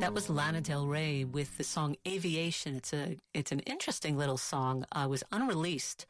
That was Lana Del Rey with the song Aviation. It's an interesting little song. It was unreleased,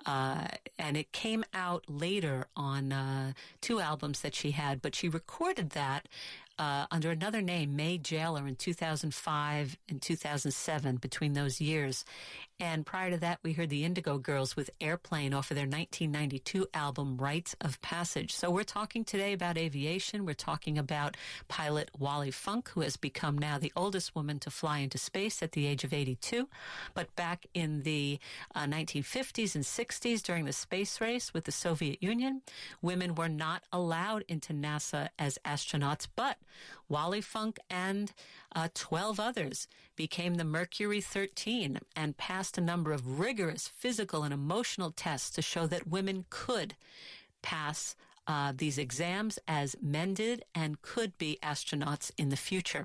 and it came out later on 2 albums that she had, but she recorded that under another name, May Jailer, in 2005 and 2007, between those years. And prior to that, we heard the Indigo Girls with Airplane off of their 1992 album, Rites of Passage. So we're talking today about aviation. We're talking about pilot Wally Funk, who has become now the oldest woman to fly into space at the age of 82. But back in the 1950s and 60s, during the space race with the Soviet Union, women were not allowed into NASA as astronauts, but Wally Funk and 12 others became the Mercury 13 and passed a number of rigorous physical and emotional tests to show that women could pass these exams as men did and could be astronauts in the future.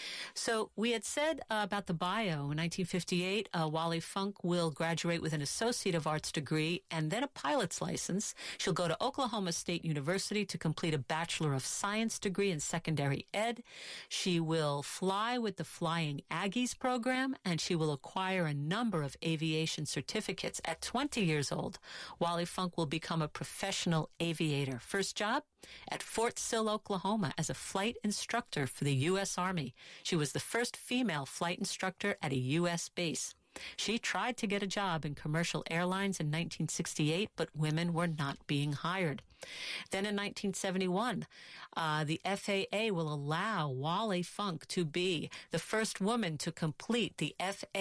So we had said about the bio in 1958, Wally Funk will graduate with an Associate of Arts degree and then a pilot's license. She'll go to Oklahoma State University to complete a Bachelor of Science degree in secondary ed. She will fly with the Flying Aggies program, and she will acquire a number of aviation certificates. At 20 years old, Wally Funk will become a professional aviator. First job at Fort Sill, Oklahoma, as a flight instructor for the U.S. Army. She was the first female flight instructor at a U.S. base. She tried to get a job in commercial airlines in 1968, but women were not being hired. Then in 1971, the FAA will allow Wally Funk to be the first woman to complete the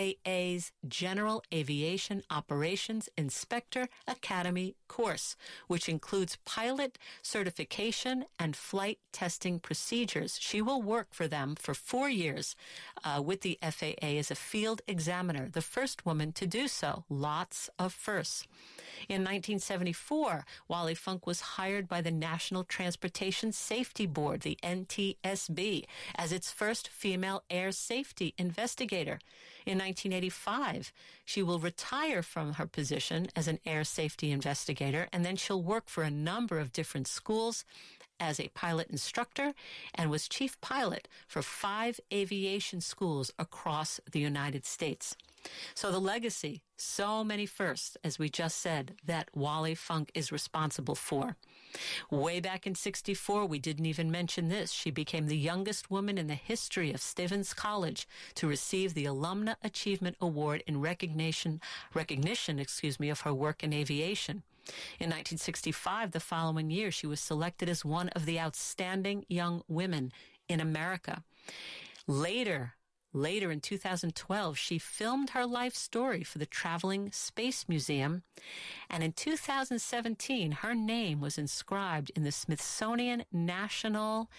FAA's General Aviation Operations Inspector Academy course, which includes pilot certification and flight testing procedures. She will work for them for 4 years with the FAA as a field examiner, the first woman to do so. Lots of firsts. In 1974, Wally Funk was hired by the National Transportation Safety Board, the NTSB, as its first female air safety investigator. In 1985, she will retire from her position as an air safety investigator, and then she'll work for a number of different schools as a pilot instructor and was chief pilot for 5 aviation schools across the United States. So the legacy, so many firsts, as we just said, that Wally Funk is responsible for. Way back in 1964, we didn't even mention this. She became the youngest woman in the history of Stevens College to receive the Alumna Achievement Award in recognition, of her work in aviation. In 1965, the following year, she was selected as one of the outstanding young women in America. Later in 2012, she filmed her life story for the Traveling Space Museum. And in 2017, her name was inscribed in the Smithsonian National